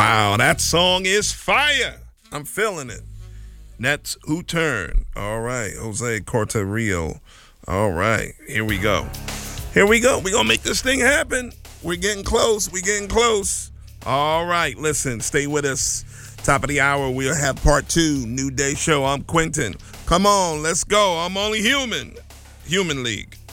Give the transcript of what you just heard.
Wow, that song is fire. I'm feeling it. That's Who Turn. All right, Jose Corterio. All right, here we go. Here we go. We're going to make this thing happen. We're getting close. We're getting close. All right, listen, stay with us. Top of the hour, we'll have part 2, New Day Show. I'm Quentin. Come on, let's go. I'm only human. Human League.